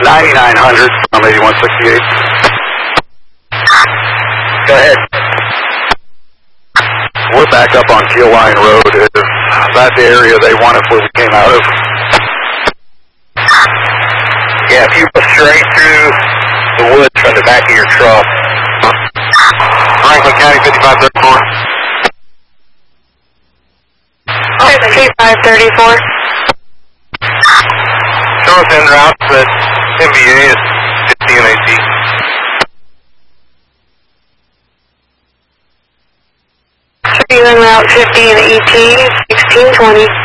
9900 from 8168. Go ahead. We're back up on Keel Line Road. Is that the area they wanted where we came out of? Yeah, if you go straight through the woods from the back of your truck. Franklin County 5534. 5534. Show us en route, but MBA is 15 AT. Show you en route 50 and ET, 1620.